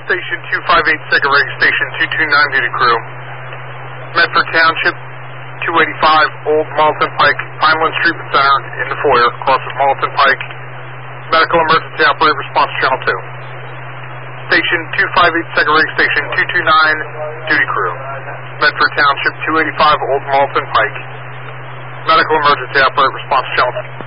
Station 258, Sega Rig, Station 229 duty crew. Medford Township, 285, Old Malton Pike, Pinelands Treatment Center in the foyer, across from Malton Pike. Medical emergency operator, response channel 2. Station 258, Sega Rig, Station 229, duty crew. Medford Township, 285, Old Malton Pike. Medical emergency operator, response channel 2.